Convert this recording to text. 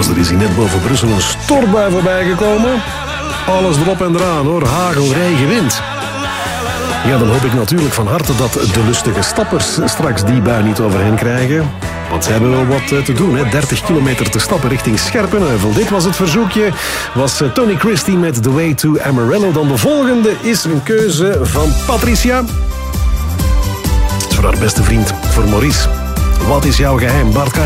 trouwens, er is hier net boven Brussel een stortbui voorbij gekomen. Alles erop en eraan hoor, hagel, regen, wind. Ja, dan hoop ik natuurlijk van harte dat de lustige stappers straks die bui niet over hen krijgen. Want ze hebben wel wat te doen, hè? 30 kilometer te stappen richting Scherpenheuvel. Dit was het verzoekje. Was Tony Christie met The Way to Amarillo. Dan de volgende is een keuze van Patricia. Dat is voor haar beste vriend, voor Maurice. Wat is jouw geheim, Bart?